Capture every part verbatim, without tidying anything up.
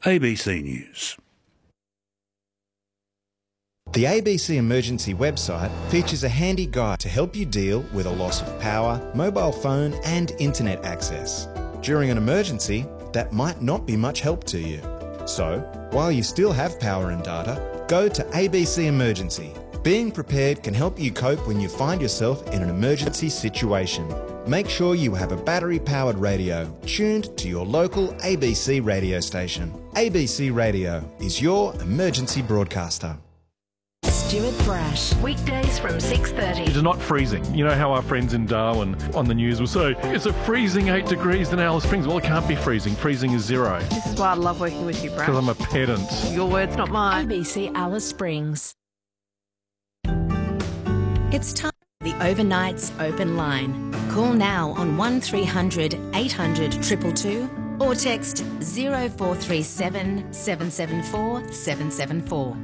A B C News. The A B C Emergency website features a handy guide to help you deal with a loss of power, mobile phone and internet access. During an emergency, that might not be much help to you. So, while you still have power and data, go to A B C Emergency. Being prepared can help you cope when you find yourself in an emergency situation. Make sure you have a battery-powered radio tuned to your local A B C radio station. A B C Radio is your emergency broadcaster. Stuart Brash. Weekdays from six thirty. It is not freezing. You know how our friends in Darwin on the news will say, it's a freezing eight degrees in Alice Springs. Well, it can't be freezing. Freezing is zero. This is why I love working with you, Brash. Because I'm a pedant. Your words, not mine. A B C Alice Springs. It's time for the Overnights Open Line. Call now on one three hundred eight hundred two two two or text zero four three seven seven seven four seven seven four.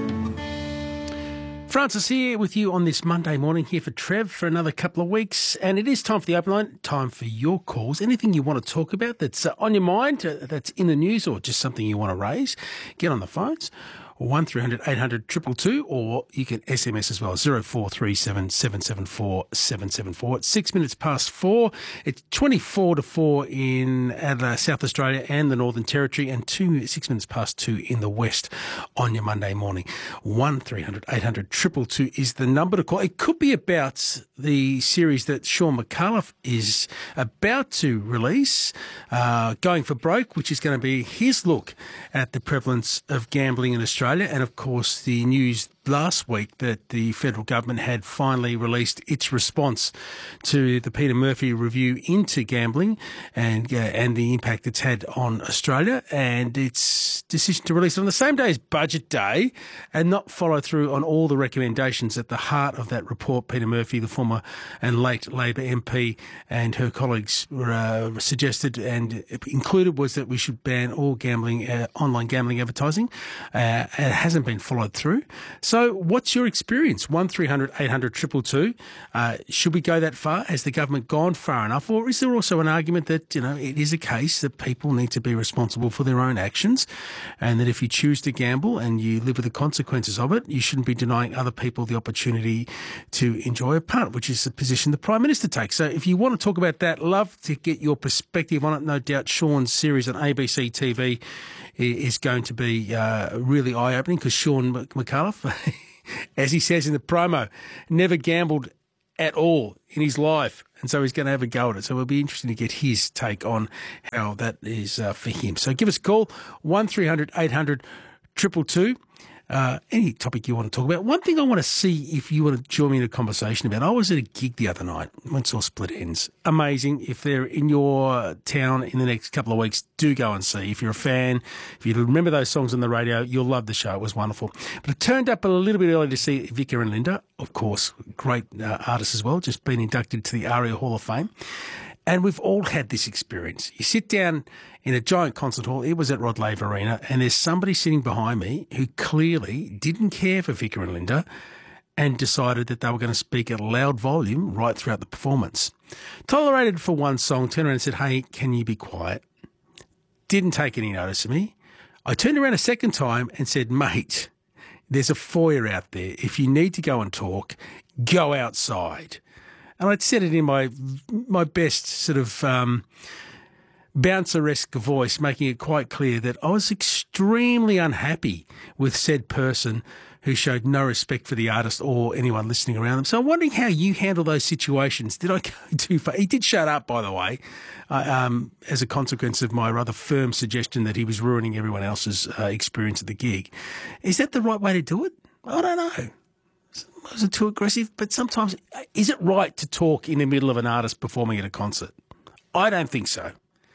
Francis here with you on this Monday morning, here for Trev for another couple of weeks. And it is time for the open line, time for your calls. Anything you want to talk about that's uh, on your mind, uh, that's in the news, or just something you want to raise, get on the phones. one three hundred eight hundred two two two, or you can S M S as well, zero four three seven seven seven four seven seven four. It's six minutes past four. It's twenty-four to four in uh, South Australia and the Northern Territory, and two, six minutes past two in the West on your Monday morning. one three hundred eight hundred two two two is the number to call. It could be about the series that Sean McAuliffe is about to release, uh, Going for Broke, which is going to be his look at the prevalence of gambling in Australia. And, of course, the news last week that the federal government had finally released its response to the Peter Murphy review into gambling and uh, and the impact it's had on Australia, and its decision to release it on the same day as Budget Day and not follow through on all the recommendations at the heart of that report. Peter Murphy, the former and late Labor M P, and her colleagues were, uh, suggested and included was that we should ban all gambling, uh, online gambling advertising. Uh, it hasn't been followed through. So what's your experience? one three hundred eight hundred two two two. Uh, should we go that far? Has the government gone far enough? Or is there also an argument that, you know, it is a case that people need to be responsible for their own actions, and that if you choose to gamble and you live with the consequences of it, you shouldn't be denying other people the opportunity to enjoy a punt, which is the position the Prime Minister takes. So if you want to talk about that, love to get your perspective on it. No doubt Sean's series on A B C T V is going to be uh, really eye-opening, because Sean McAuliffe, as he says in the promo, never gambled at all in his life, and so he's going to have a go at it. So it'll be interesting to get his take on how that is uh, for him. So give us a call, one three hundred eight hundred two two two. Uh, any topic you want to talk about. One thing I want to see if you want to join me in a conversation about, I was at a gig the other night, went saw Split Ends. Amazing. If they're in your town in the next couple of weeks, do go and see. If you're a fan, if you remember those songs on the radio, you'll love the show. It was wonderful. But I turned up a little bit early to see Vicar and Linda, of course, great uh, artists as well, just been inducted to the ARIA Hall of Fame. And we've all had this experience. You sit down in a giant concert hall, it was at Rod Laver Arena, and there's somebody sitting behind me who clearly didn't care for Vicar and Linda and decided that they were going to speak at a loud volume right throughout the performance. Tolerated for one song, turned around and said, hey, can you be quiet? Didn't take any notice of me. I turned around a second time and said, mate, there's a foyer out there. If you need to go and talk, go outside. And I'd said it in my my best sort of um, bouncer-esque voice, making it quite clear that I was extremely unhappy with said person who showed no respect for the artist or anyone listening around them. So I'm wondering how you handle those situations. Did I go too far? He did shut up, by the way, uh, um, as a consequence of my rather firm suggestion that he was ruining everyone else's uh, experience at the gig. Is that the right way to do it? I don't know. Was it too aggressive? But sometimes, is it right to talk in the middle of an artist performing at a concert? I don't think so.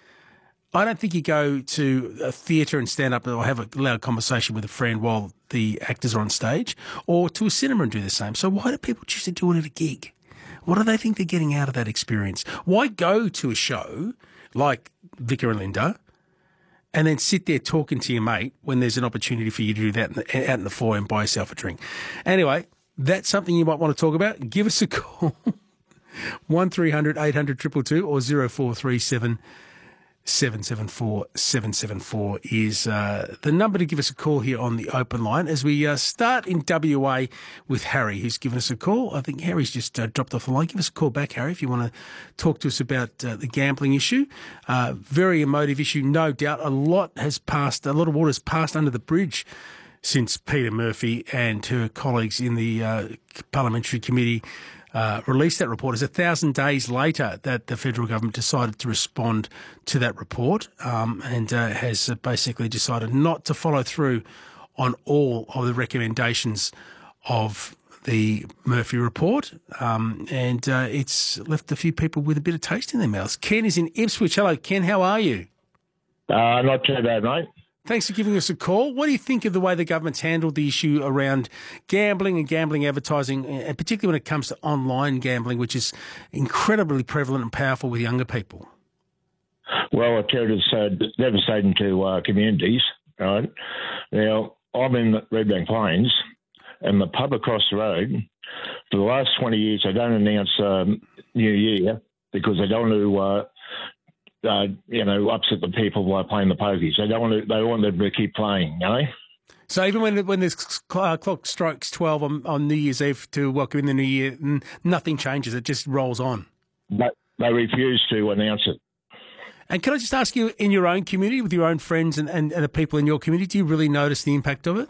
I don't think you go to a theatre and stand up or have a loud conversation with a friend while the actors are on stage, or to a cinema and do the same. So why do people choose to do it at a gig? What do they think they're getting out of that experience? Why go to a show like Vicar and Linda and then sit there talking to your mate when there's an opportunity for you to do that out in the foyer and buy yourself a drink? Anyway, that's something you might want to talk about. Give us a call, one three hundred eight hundred two two two or zero four three seven seven seven four seven seven four is uh, the number to give us a call here on the open line as we uh, start in W A with Harry, who's given us a call. I think Harry's just uh, dropped off the line. Give us a call back, Harry, if you want to talk to us about uh, the gambling issue. Uh, very emotive issue, no doubt. A lot has passed, a lot of water has passed under the bridge since Peter Murphy and her colleagues in the uh, Parliamentary Committee Uh, released that report. It's a thousand days later that the federal government decided to respond to that report um, and uh, has uh, basically decided not to follow through on all of the recommendations of the Murphy report. Um, and uh, it's left a few people with a bit of taste in their mouths. Ken is in Ipswich. Hello, Ken. How are you? Uh, not too bad, mate. Thanks for giving us a call. What do you think of the way the government's handled the issue around gambling and gambling advertising, and particularly when it comes to online gambling, which is incredibly prevalent and powerful with younger people? Well, I tell you, it's uh, devastating to uh, communities, right? Now, I'm in Redbank Plains, and the pub across the road, for the last twenty years, they don't announce um, New Year because they don't want to... Uh, Uh, you know, upset the people by playing the pokies. They don't want to. They want them to keep playing. You know. So even when when this clock strikes twelve on, on New Year's Eve to welcome in the new year, nothing changes. It just rolls on. But they refuse to announce it. And can I just ask you, in your own community, with your own friends and, and, and the people in your community, do you really notice the impact of it?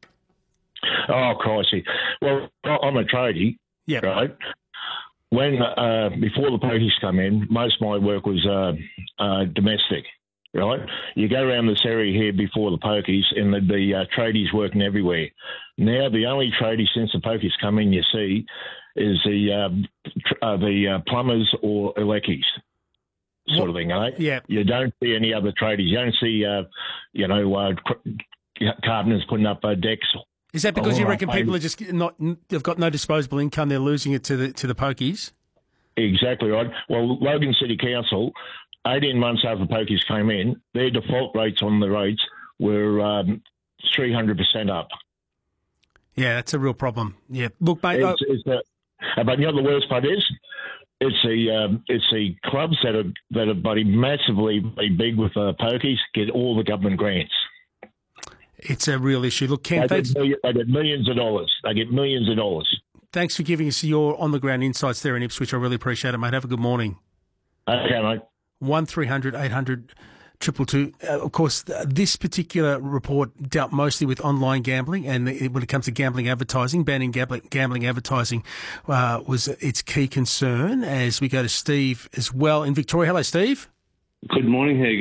Oh, crikey. Well, I'm a tradie. Yeah. Right. When uh, before the pokies come in, most of my work was uh, uh, domestic, right? You go around this area here before the pokies, and there'd be uh, tradies working everywhere. Now the only tradie since the pokies come in you see is the uh, tr- uh, the uh, plumbers or eleckies sort of thing, eh? Yeah. You don't see any other tradies. You don't see, uh, you know, uh, carpenters putting up uh, decks. Is that because oh, you reckon people are just not, they've got no disposable income, they're losing it to the to the pokies? Exactly right. Well, Logan City Council, eighteen months after the pokies came in, their default rates on the rates were um, three hundred percent up. Yeah, that's a real problem. Yeah. Look, mate. It's, it's the, but you know the worst part is? It's the um, it's the clubs that are, that are buddy, massively big with uh, pokies get all the government grants. It's a real issue. Look, Ken, they thanks. Get, they get millions of dollars. They get millions of dollars. Thanks for giving us your on-the-ground insights there in Ipswich. I really appreciate it, mate. Have a good morning. Okay, mate. one three hundred eight hundred two two two. Uh, of course, this particular report dealt mostly with online gambling, and when it comes to gambling advertising, banning gambling, gambling advertising uh, was its key concern. As we go to Steve as well in Victoria. Hello, Steve. Good morning. How you